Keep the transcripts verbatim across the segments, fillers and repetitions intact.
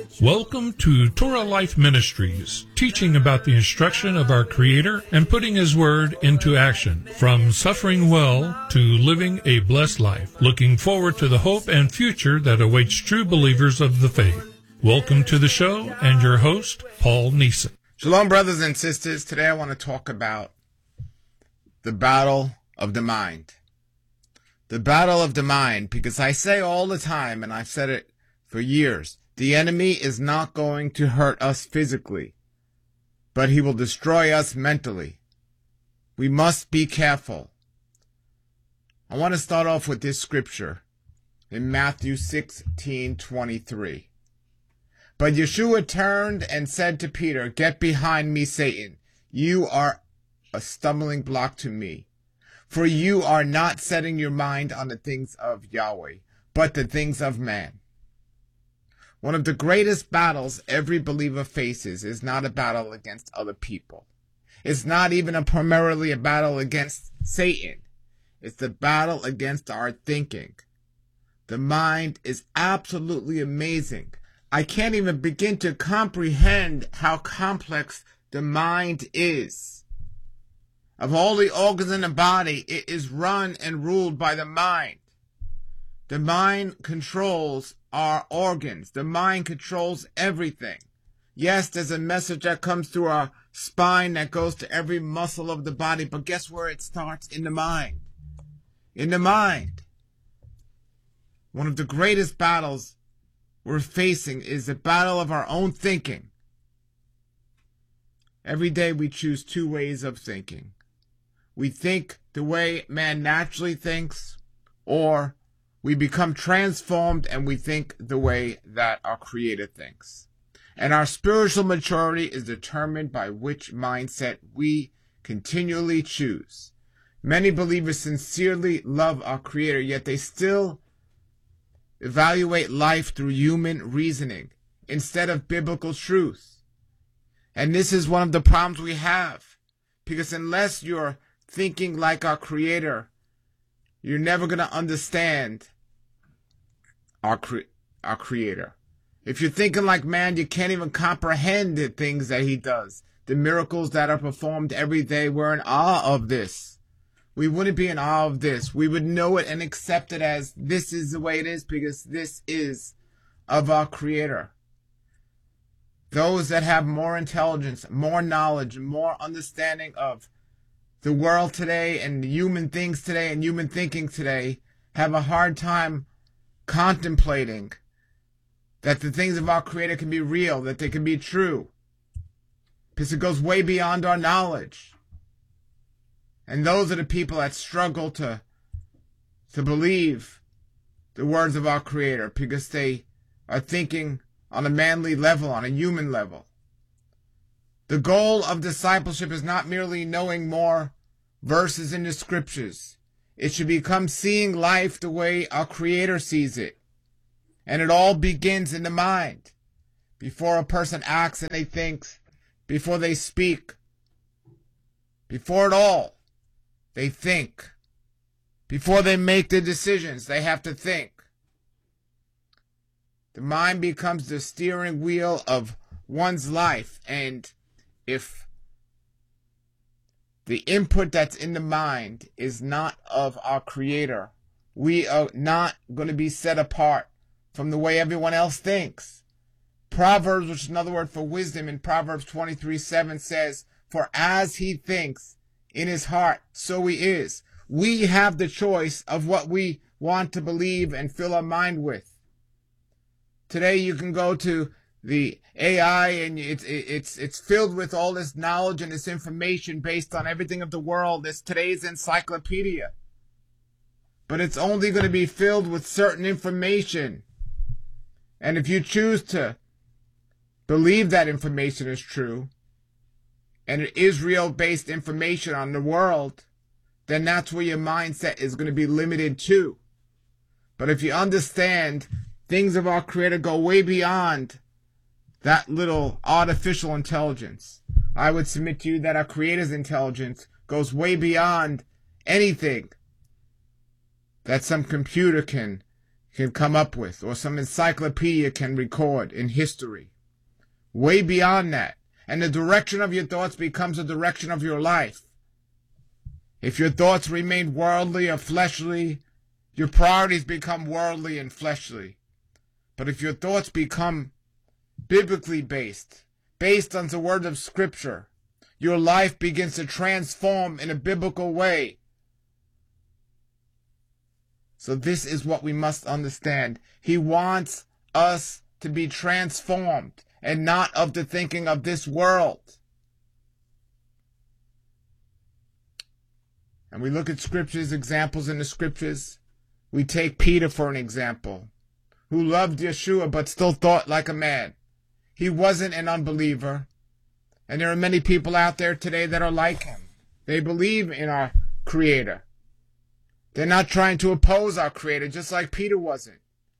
Welcome to Torah Life Ministries, teaching about the instruction of our Creator and putting His Word into action. From suffering well to living a blessed life, looking forward to the hope and future that awaits true believers of the faith. Welcome to the show and your host, Paul Neeson. Shalom, brothers and sisters. Today I want to talk about the battle of the mind. The battle of the mind, because I say all the time, and I've said it for years, the enemy is not going to hurt us physically, but he will destroy us mentally. We must be careful. I want to start off with this scripture in Matthew sixteen twenty-three. But Yeshua turned and said to Peter, "Get behind me, Satan. You are a stumbling block to me, for you are not setting your mind on the things of Yahweh, but the things of man." One of the greatest battles every believer faces is not a battle against other people. It's not even a primarily a battle against Satan. It's the battle against our thinking. The mind is absolutely amazing. I can't even begin to comprehend how complex the mind is. Of all the organs in the body, it is run and ruled by the mind. The mind controls our organs. The mind controls everything. Yes, there's a message that comes through our spine that goes to every muscle of the body, but guess where it starts? In the mind. In the mind. One of the greatest battles we're facing is the battle of our own thinking. Every day we choose two ways of thinking. We think the way man naturally thinks, or we become transformed and we think the way that our Creator thinks. And our spiritual maturity is determined by which mindset we continually choose. Many believers sincerely love our Creator, yet they still evaluate life through human reasoning instead of biblical truth. And this is one of the problems we have, because unless you're thinking like our Creator, you're never going to understand our, cre- our Creator. If you're thinking like man, you can't even comprehend the things that He does. The miracles that are performed every day, we're in awe of this. We wouldn't be in awe of this. We would know it and accept it as this is the way it is, because this is of our Creator. Those that have more intelligence, more knowledge, more understanding of the world today and human things today and human thinking today have a hard time contemplating that the things of our Creator can be real, that they can be true, because it goes way beyond our knowledge. And those are the people that struggle to, to believe the words of our Creator, because they are thinking on a manly level, on a human level. The goal of discipleship is not merely knowing more verses in the scriptures. It should become seeing life the way our Creator sees it. And it all begins in the mind. Before a person acts and they think, before they speak, before it all, they think. Before they make their decisions, they have to think. The mind becomes the steering wheel of one's life, and if the input that's in the mind is not of our Creator, we are not going to be set apart from the way everyone else thinks. Proverbs, which is another word for wisdom, in Proverbs twenty-three seven says, "For as he thinks in his heart, so he is." We have the choice of what we want to believe and fill our mind with. Today you can go to the A I and it's it's it's filled with all this knowledge and this information based on everything of the world. It's today's encyclopedia. But it's only going to be filled with certain information. And if you choose to believe that information is true, and it is Israel-based information on the world, then that's where your mindset is going to be limited to. But if you understand things of our Creator go way beyond that little artificial intelligence, I would submit to you that our Creator's intelligence goes way beyond anything that some computer can can come up with, or some encyclopedia can record in history. Way beyond that. And the direction of your thoughts becomes the direction of your life. If your thoughts remain worldly or fleshly, your priorities become worldly and fleshly. But if your thoughts become biblically based, based on the word of Scripture, your life begins to transform in a biblical way. So this is what we must understand. He wants us to be transformed and not of the thinking of this world. And we look at scriptures, examples in the scriptures. We take Peter for an example, who loved Yeshua but still thought like a man. He wasn't an unbeliever. And there are many people out there today that are like him. They believe in our Creator. They're not trying to oppose our Creator, just like Peter wasn't.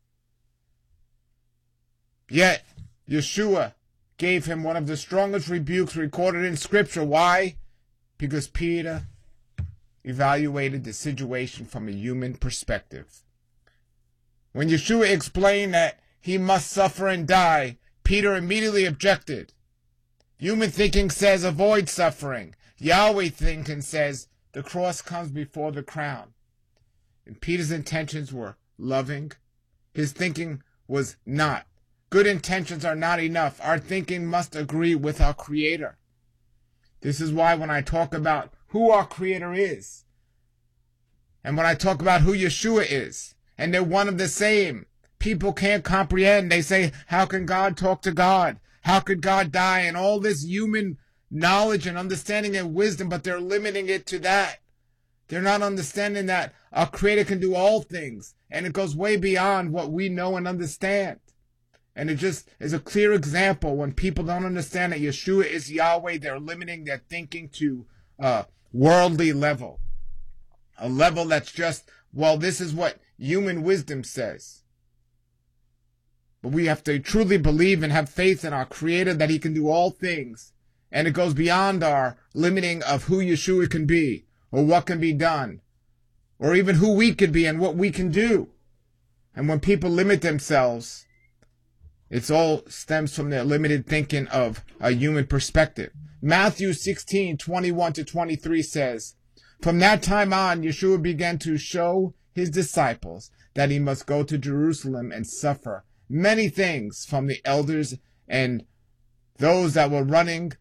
Yet, Yeshua gave him one of the strongest rebukes recorded in Scripture. Why? Because Peter evaluated the situation from a human perspective. When Yeshua explained that he must suffer and die, Peter immediately objected. Human thinking says avoid suffering. Yahweh thinking says the cross comes before the crown. And Peter's intentions were loving. His thinking was not. Good intentions are not enough. Our thinking must agree with our Creator. This is why when I talk about who our Creator is, and when I talk about who Yeshua is, and they're one of the same, people can't comprehend. They say, how can God talk to God? How could God die? And all this human knowledge and understanding and wisdom, but they're limiting it to that. They're not understanding that our Creator can do all things, and it goes way beyond what we know and understand. And it just is a clear example when people don't understand that Yeshua is Yahweh, they're limiting their thinking to a worldly level. A level that's just, well, this is what human wisdom says. But we have to truly believe and have faith in our Creator that He can do all things. And it goes beyond our limiting of who Yeshua can be, or what can be done, or even who we could be and what we can do. And when people limit themselves, it all stems from their limited thinking of a human perspective. Matthew sixteen, twenty-one to twenty-three says, from that time on, Yeshua began to show his disciples that he must go to Jerusalem and suffer many things from the elders and those that were running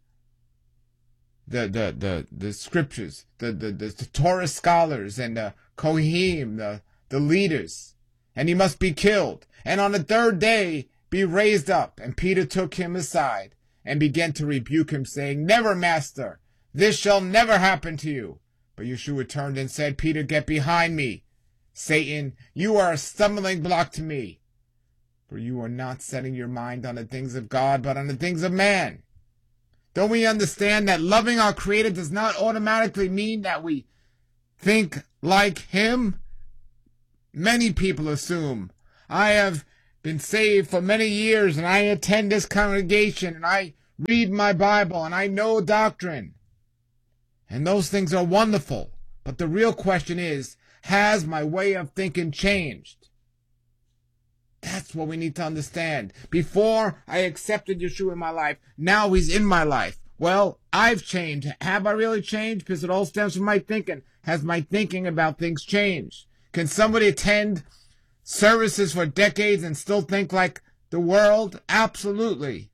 the the the, the scriptures, the, the, the, the Torah scholars and the Kohanim, the, the leaders. And he must be killed. And on the third day, be raised up. And Peter took him aside and began to rebuke him, saying, never, Master, this shall never happen to you. But Yeshua turned and said, Peter, get behind me. Satan, you are a stumbling block to me, for you are not setting your mind on the things of God, but on the things of man. Don't we understand that loving our Creator does not automatically mean that we think like Him? Many people assume, I have been saved for many years, and I attend this congregation, and I read my Bible, and I know doctrine. And those things are wonderful. But the real question is, has my way of thinking changed? That's what we need to understand. Before I accepted Yeshua in my life, now He's in my life. Well, I've changed. Have I really changed? Because it all stems from my thinking. Has my thinking about things changed? Can somebody attend services for decades and still think like the world? Absolutely.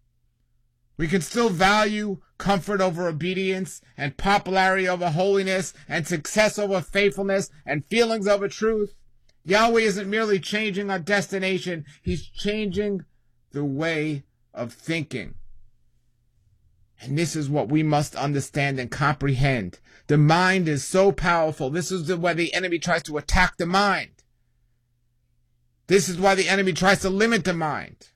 We can still value comfort over obedience, and popularity over holiness, and success over faithfulness, and feelings over truth. Yahweh isn't merely changing our destination, He's changing the way of thinking. And this is what we must understand and comprehend. The mind is so powerful. This is the way the enemy tries to attack the mind. This is why the enemy tries to limit the mind.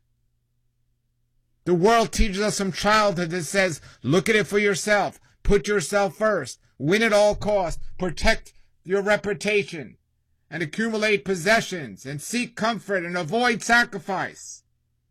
The world teaches us from childhood that says, look at it for yourself. Put yourself first. Win at all costs. Protect your reputation. And accumulate possessions. And seek comfort and avoid sacrifice.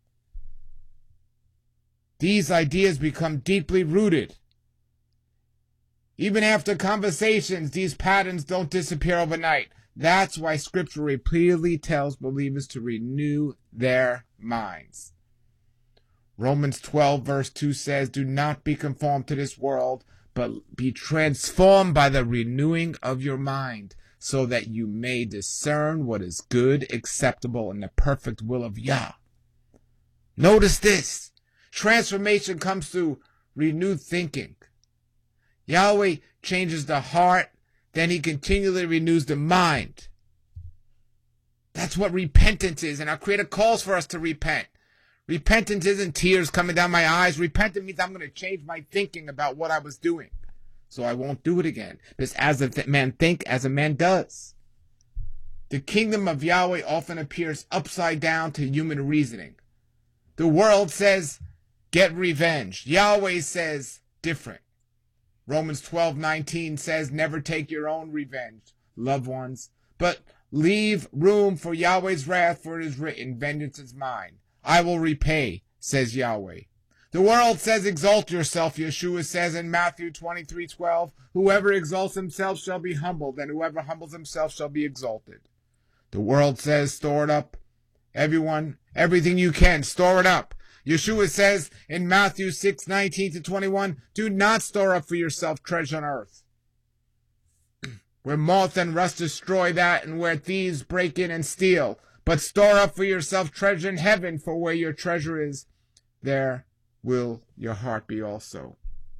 These ideas become deeply rooted. Even after conversations, these patterns don't disappear overnight. That's why Scripture repeatedly tells believers to renew their minds. Romans twelve verse two says, do not be conformed to this world, but be transformed by the renewing of your mind, so that you may discern what is good, acceptable, and the perfect will of Yah. Notice this. Transformation comes through renewed thinking. Yahweh changes the heart, then he continually renews the mind. That's what repentance is, and our Creator calls for us to repent. Repentance isn't tears coming down my eyes. Repentance means I'm going to change my thinking about what I was doing, so I won't do it again. Because as a th- man think, as a man does. The kingdom of Yahweh often appears upside down to human reasoning. The world says, get revenge. Yahweh says, different. Romans twelve nineteen says, never take your own revenge, loved ones, but leave room for Yahweh's wrath, for it is written, vengeance is mine. I will repay, says Yahweh. The world says, exalt yourself. Yeshua says in Matthew twenty-three twelve, whoever exalts himself shall be humbled, and whoever humbles himself shall be exalted. The world says, store it up. Everyone, everything you can, store it up. Yeshua says in Matthew six nineteen to twenty-one, do not store up for yourself treasure on earth, where moth and rust destroy that, and where thieves break in and steal. But store up for yourself treasure in heaven, for where your treasure is, there will your heart be also.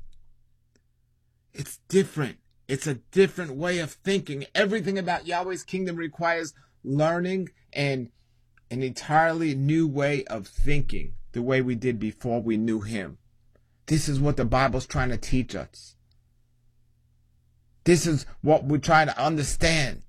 It's different. It's a different way of thinking. Everything about Yahweh's kingdom requires learning and an entirely new way of thinking, the way we did before we knew him. This is what the Bible's trying to teach us. This is what we're trying to understand.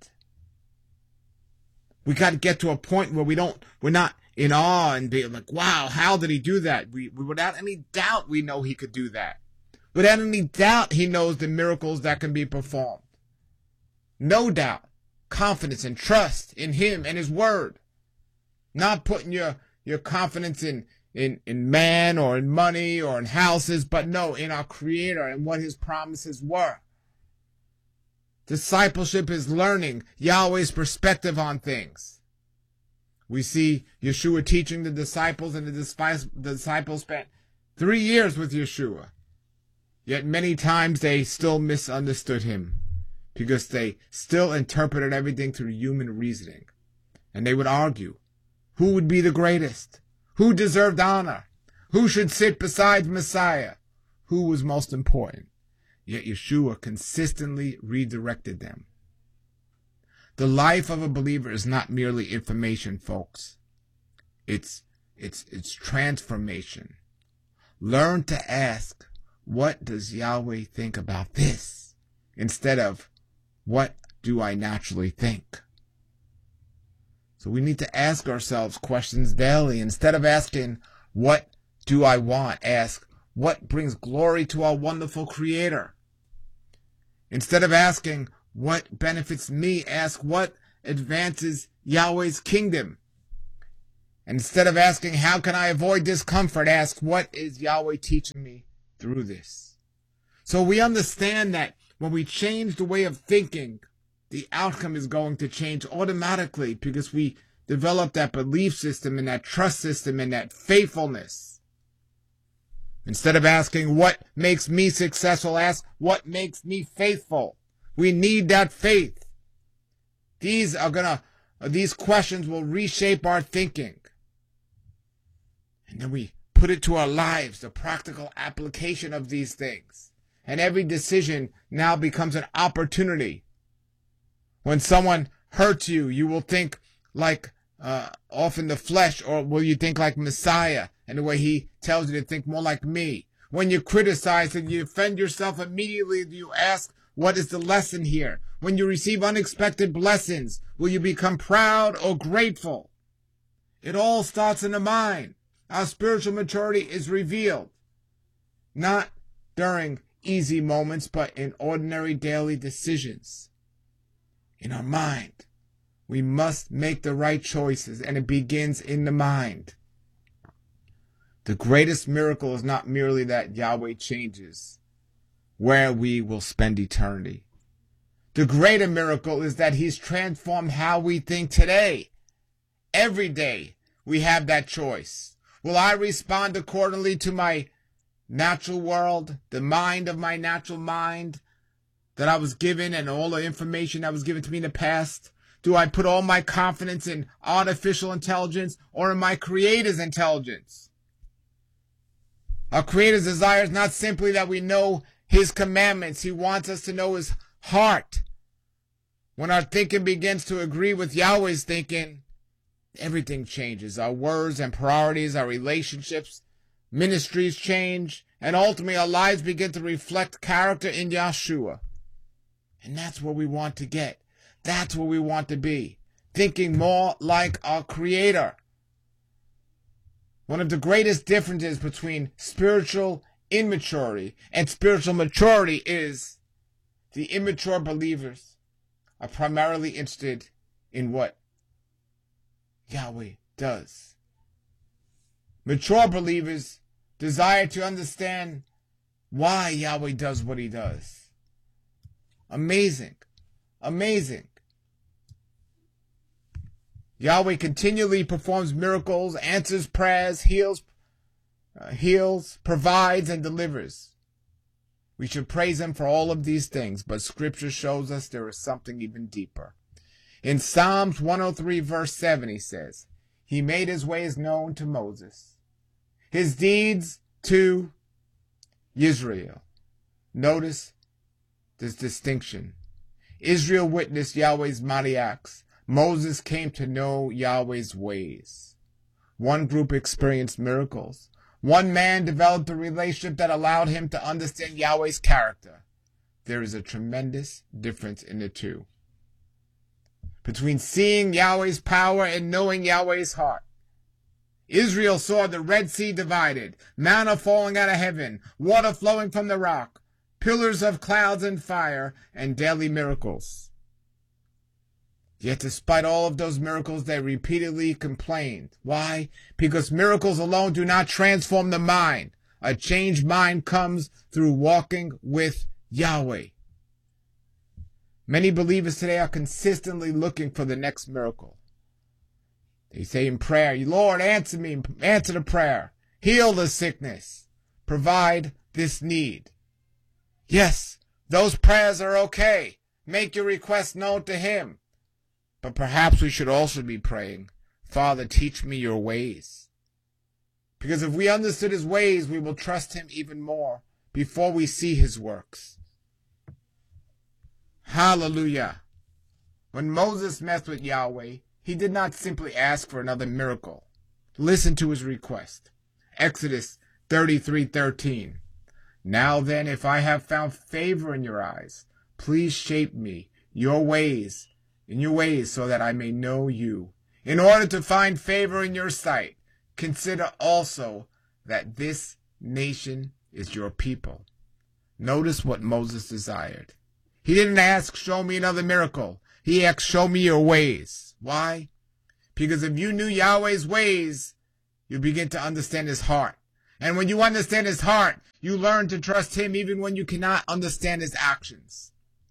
We got to get to a point where we don't, we're not in awe and be like, wow, how did he do that? We, we without any doubt, we know he could do that. Without any doubt, he knows the miracles that can be performed. No doubt, confidence and trust in him and his word. Not putting your, your confidence in, in, in man or in money or in houses, but no, in our Creator and what his promises were. Discipleship is learning Yahweh's perspective on things. We see Yeshua teaching the disciples, and the disciples spent three years with Yeshua. Yet many times they still misunderstood him, because they still interpreted everything through human reasoning. And they would argue, who would be the greatest? Who deserved honor? Who should sit beside Messiah? Who was most important? Yet Yeshua consistently redirected them. The life of a believer is not merely information, folks. It's, it's, it's transformation. Learn to ask, what does Yahweh think about this? Instead of, what do I naturally think? So we need to ask ourselves questions daily. Instead of asking, what do I want? Ask, what brings glory to our wonderful Creator? Instead of asking, what benefits me? Ask, what advances Yahweh's kingdom? And instead of asking, how can I avoid discomfort? Ask, what is Yahweh teaching me through this? So we understand that when we change the way of thinking, the outcome is going to change automatically, because we develop that belief system and that trust system and that faithfulness. Instead of asking, what makes me successful? Ask, what makes me faithful? We need that faith. These are gonna, these questions will reshape our thinking. And then we put it to our lives, the practical application of these things. And every decision now becomes an opportunity. When someone hurts you, you will think like uh, off in the flesh, or will you think like Messiah, and the way he tells you to think more like me? When you criticize and you offend yourself, immediately you ask, what is the lesson here? When you receive unexpected blessings, will you become proud or grateful? It all starts in the mind. Our spiritual maturity is revealed, not during easy moments, but in ordinary daily decisions. In our mind, we must make the right choices, and it begins in the mind. The greatest miracle is not merely that Yahweh changes where we will spend eternity. The greater miracle is that he's transformed how we think today. Every day we have that choice. Will I respond accordingly to my natural world, the mind of my natural mind that I was given and all the information that was given to me in the past? Do I put all my confidence in artificial intelligence or in my Creator's intelligence? Our Creator's desire is not simply that we know his commandments. He wants us to know his heart. When our thinking begins to agree with Yahweh's thinking, everything changes. Our words and priorities, our relationships, ministries change, and ultimately our lives begin to reflect character in Yahshua. And that's where we want to get. That's where we want to be. Thinking more like our Creator. One of the greatest differences between spiritual immaturity and spiritual maturity is the immature believers are primarily interested in what Yahweh does. Mature believers desire to understand why Yahweh does what he does. Amazing. Amazing. Yahweh continually performs miracles, answers prayers, heals, uh, heals, provides, and delivers. We should praise him for all of these things, but Scripture shows us there is something even deeper. In Psalms one oh three, verse seven, he says, he made his ways known to Moses, his deeds to Israel. Notice this distinction. Israel witnessed Yahweh's mighty acts. Moses came to know Yahweh's ways. One group experienced miracles. One man developed a relationship that allowed him to understand Yahweh's character. There is a tremendous difference in the two. Between seeing Yahweh's power and knowing Yahweh's heart. Israel saw the Red Sea divided, manna falling out of heaven, water flowing from the rock, pillars of clouds and fire, and daily miracles. Yet despite all of those miracles, they repeatedly complained. Why? Because miracles alone do not transform the mind. A changed mind comes through walking with Yahweh. Many believers today are consistently looking for the next miracle. They say in prayer, Lord, answer me, answer the prayer, heal the sickness, provide this need. Yes, those prayers are okay. Make your request known to him. But perhaps we should also be praying, Father, teach me your ways. Because if we understood his ways, we will trust him even more before we see his works. Hallelujah. When Moses met with Yahweh, he did not simply ask for another miracle. Listen to his request. Exodus thirty-three thirteen. Now then, if I have found favor in your eyes, please shape me, your ways, in your ways so that I may know you. In order to find favor in your sight, consider also that this nation is your people. Notice what Moses desired. He didn't ask, show me another miracle. He asked, show me your ways. Why? Because if you knew Yahweh's ways, you begin to understand his heart. And when you understand his heart, you learn to trust him even when you cannot understand his actions.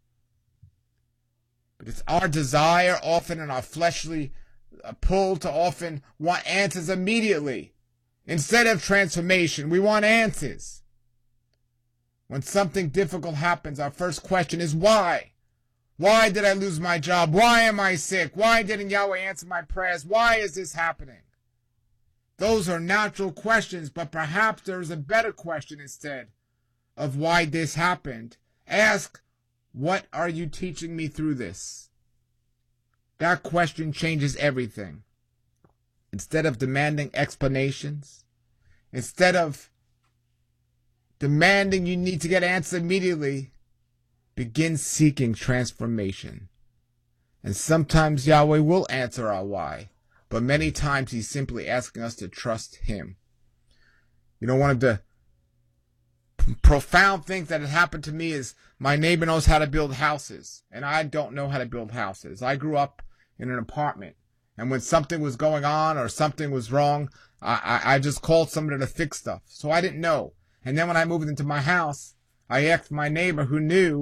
But it's our desire often in our fleshly pull to often want answers immediately. Instead of transformation, we want answers. When something difficult happens, our first question is why? Why did I lose my job? Why am I sick? Why didn't Yahweh answer my prayers? Why is this happening? Those are natural questions, but perhaps there is a better question instead of why this happened. Ask, what are you teaching me through this? That question changes everything. Instead of demanding explanations, instead of demanding you need to get answers immediately, begin seeking transformation. And sometimes Yahweh will answer our why, but many times he's simply asking us to trust him. You know, one of the profound things that had happened to me is my neighbor knows how to build houses, and I don't know how to build houses. I grew up in an apartment, and when something was going on or something was wrong, I, I, I just called somebody to fix stuff. So I didn't know. And then when I moved into my house, I asked my neighbor who knew,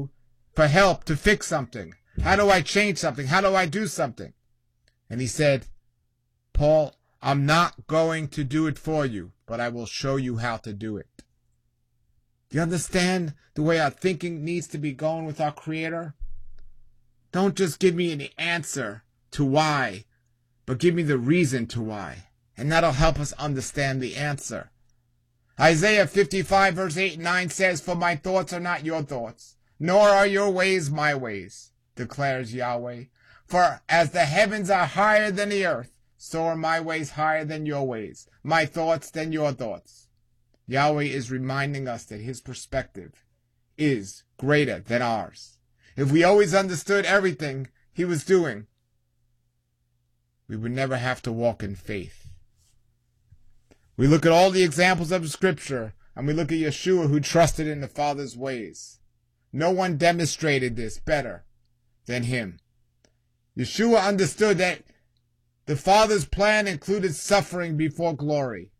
for help to fix something? How do I change something? How do I do something? And he said, Paul, I'm not going to do it for you, but I will show you how to do it. Do you understand the way our thinking needs to be going with our Creator? Don't just give me an answer to why, but give me the reason to why. And that'll help us understand the answer. Isaiah fifty-five verse eight and nine says, For my thoughts are not your thoughts, nor are your ways my ways, declares Yahweh. For as the heavens are higher than the earth, so are my ways higher than your ways, my thoughts than your thoughts. Yahweh is reminding us that his perspective is greater than ours. If we always understood everything he was doing, we would never have to walk in faith. We look at all the examples of Scripture, and we look at Yeshua, who trusted in the Father's ways. No one demonstrated this better than him. Yeshua understood that the Father's plan included suffering before glory.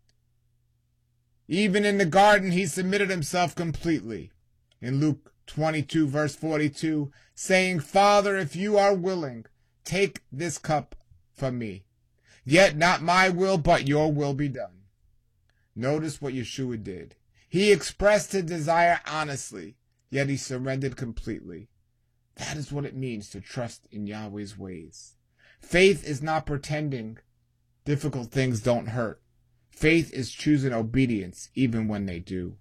Even in the garden, he submitted himself completely. In Luke twenty-two, verse forty-two, saying, Father, if you are willing, take this cup from me. Yet not my will, but your will be done. Notice what Yeshua did. He expressed his desire honestly, yet he surrendered completely. That is what it means to trust in Yahweh's ways. Faith is not pretending difficult things don't hurt. Faith is choosing obedience even when they do.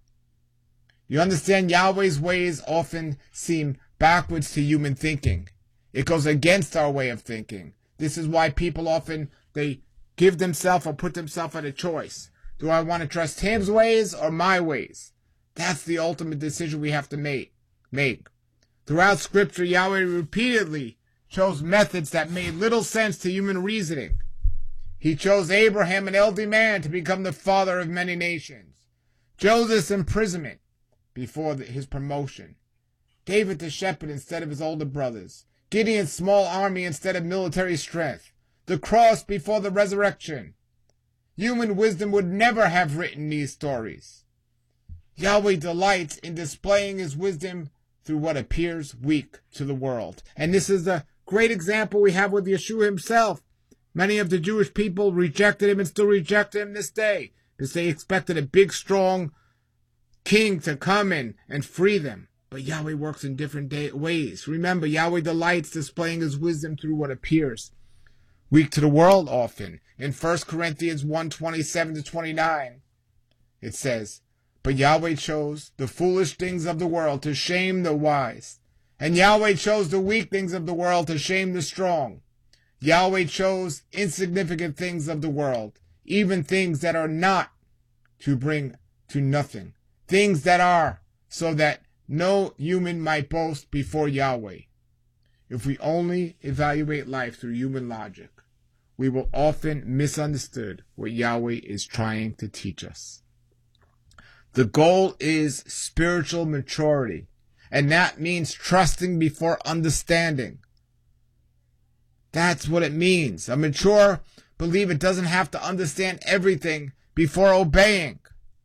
You understand, Yahweh's ways often seem backwards to human thinking. It goes against our way of thinking. This is why people often, they give themselves or put themselves at a choice. Do I want to trust his ways or my ways? That's the ultimate decision we have to make. make. Throughout Scripture, Yahweh repeatedly chose methods that made little sense to human reasoning. He chose Abraham, an elderly man, to become the father of many nations. Joseph's imprisonment before the, his promotion. David the shepherd instead of his older brothers. Gideon's small army instead of military strength. The cross before the resurrection. Human wisdom would never have written these stories. Yahweh delights in displaying his wisdom through what appears weak to the world. And this is the great example we have with Yeshua himself. Many of the Jewish people rejected him and still reject him this day because they expected a big, strong king to come in and free them. But Yahweh works in different day- ways. Remember, Yahweh delights displaying his wisdom through what appears weak to the world often. In First Corinthians one, twenty-seven to twenty-nine, it says, But Yahweh chose the foolish things of the world to shame the wise. And Yahweh chose the weak things of the world to shame the strong. Yahweh chose insignificant things of the world, even things that are not, to bring to nothing. Things that are, so that no human might boast before Yahweh. If we only evaluate life through human logic, we will often misunderstand what Yahweh is trying to teach us. The goal is spiritual maturity, and that means trusting before understanding. That's what it means. A mature believer doesn't have to understand everything before obeying.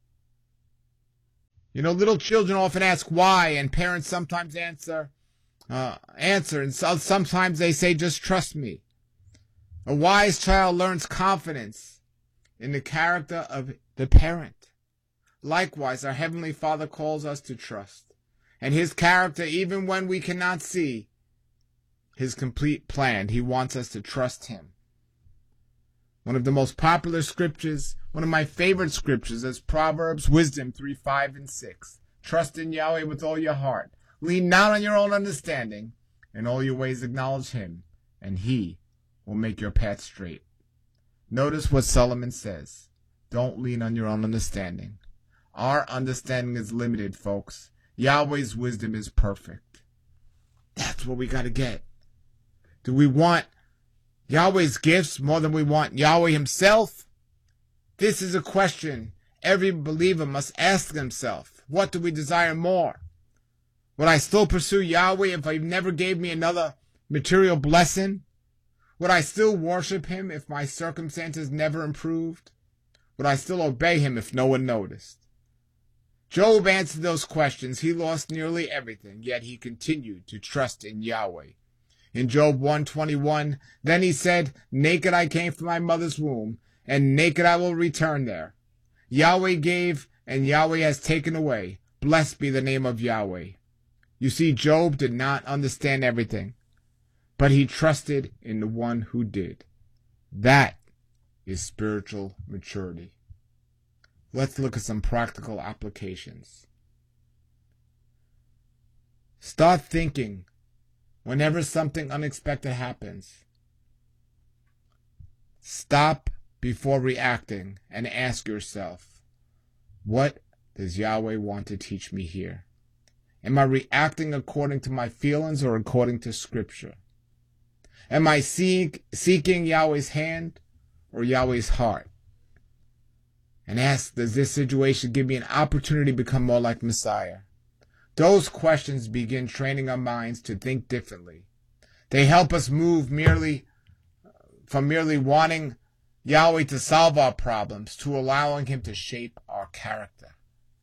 You know, little children often ask why, and parents sometimes answer, uh, answer, and so, sometimes they say, just trust me. A wise child learns confidence in the character of the parent. Likewise, our Heavenly Father calls us to trust, and his character even when we cannot see his complete plan. He wants us to trust him. One of the most popular scriptures, one of my favorite scriptures, is Proverbs, Wisdom three, five, and six. Trust in Yahweh with all your heart. Lean not on your own understanding. In all your ways acknowledge him, and he will make your path straight. Notice what Solomon says. Don't lean on your own understanding. Our understanding is limited, folks. Yahweh's wisdom is perfect. That's what we got to get. Do we want Yahweh's gifts more than we want Yahweh himself? This is a question every believer must ask himself. What do we desire more? Would I still pursue Yahweh if he never gave me another material blessing? Would I still worship him if my circumstances never improved? Would I still obey him if no one noticed? Job answered those questions. He lost nearly everything, yet he continued to trust in Yahweh. In Job one twenty-one, then he said, naked I came from my mother's womb, and naked I will return there. Yahweh gave, and Yahweh has taken away. Blessed be the name of Yahweh. You see, Job did not understand everything, but he trusted in the one who did. That is spiritual maturity. Let's look at some practical applications. Start thinking whenever something unexpected happens. Stop before reacting and ask yourself, what does Yahweh want to teach me here? Am I reacting according to my feelings or according to Scripture? Am I seek, seeking Yahweh's hand or Yahweh's heart? And ask, does this situation give me an opportunity to become more like Messiah? Those questions begin training our minds to think differently. They help us move merely from merely wanting Yahweh to solve our problems to allowing him to shape our character.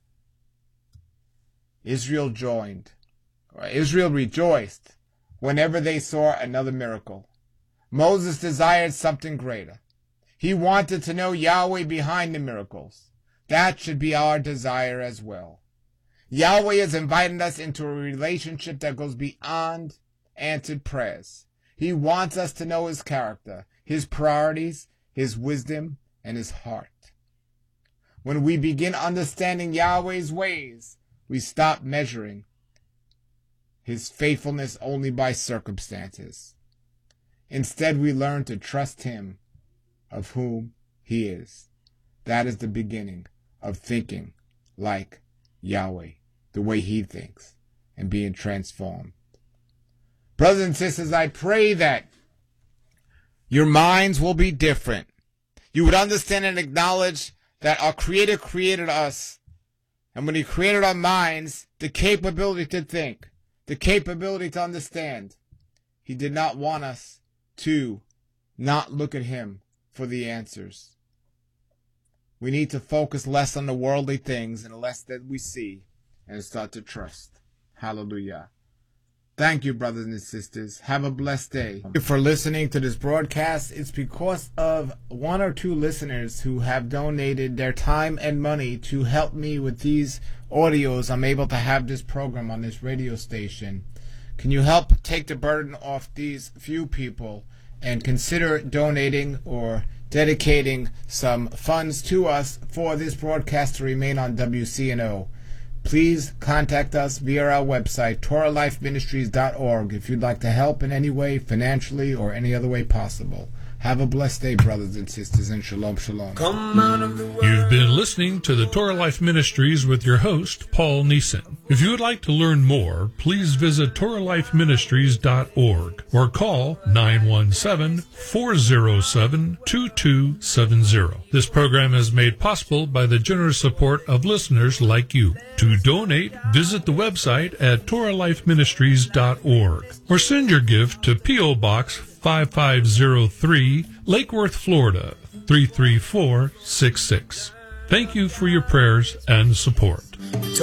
Israel joined, or Israel rejoiced whenever they saw another miracle. Moses desired something greater. He wanted to know Yahweh behind the miracles. That should be our desire as well. Yahweh is inviting us into a relationship that goes beyond answered prayers. He wants us to know his character, his priorities, his wisdom, and his heart. When we begin understanding Yahweh's ways, we stop measuring his faithfulness only by circumstances. Instead, we learn to trust him of whom he is. That is the beginning of thinking like Yahweh, the way he thinks, and being transformed. Brothers and sisters, I pray that your minds will be different. You would understand and acknowledge that our Creator created us. And when he created our minds, the capability to think, the capability to understand, he did not want us to not look at him for the answers. We need to focus less on the worldly things and less that we see and start to trust. Hallelujah. Thank you, brothers and sisters. Have a blessed day. Thank you for listening to this broadcast. It's because of one or two listeners who have donated their time and money to help me with these audios. I'm able to have this program on this radio station. Can you help take the burden off these few people and consider donating or dedicating some funds to us for this broadcast to remain on W C N O? Please contact us via our website, Torah Life Ministries dot org, if you'd like to help in any way, financially or any other way possible. Have a blessed day, brothers and sisters, and shalom, shalom. Come out of the world. You've been listening to the Torah Life Ministries with your host, Paul Neeson. If you would like to learn more, please visit Torah Life Ministries dot org or call nine one seven, four zero seven, two two seven zero. This program is made possible by the generous support of listeners like you. To donate, visit the website at Torah Life Ministries dot org or send your gift to P O. Box five five zero three, Lake Worth, Florida, three three four six six. Thank you for your prayers and support.